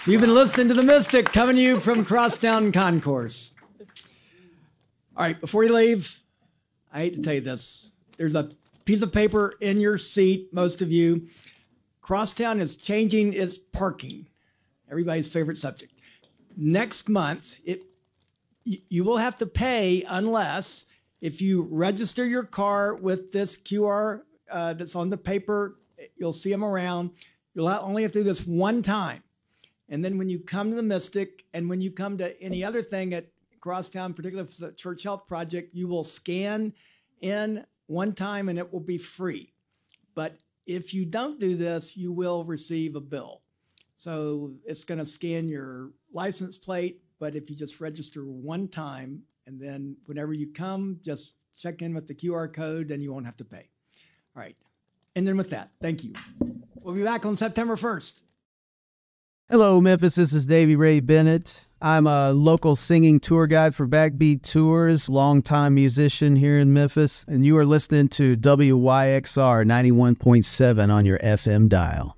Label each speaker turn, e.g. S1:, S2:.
S1: So you've been listening to The Mystic, coming to you from Crosstown Concourse. All right, before you leave, I hate to tell you this. There's a piece of paper in your seat, most of you. Crosstown is changing its parking, everybody's favorite subject. Next month, you will have to pay unless if you register your car with this QR that's on the paper. You'll see them around. You'll only have to do this one time. And then when you come to the Mystic and when you come to any other thing at Crosstown, particularly for the Church Health Project, you will scan in one time and it will be free. But if you don't do this, you will receive a bill. So it's going to scan your license plate, but if you just register one time and then whenever you come, just check in with the QR code, then you won't have to pay. All right. And then with that, thank you. We'll be back on September 1st.
S2: Hello, Memphis. This is Davey Ray Bennett. I'm a local singing tour guide for Backbeat Tours, longtime musician here in Memphis, and you are listening to WYXR 91.7 on your FM dial.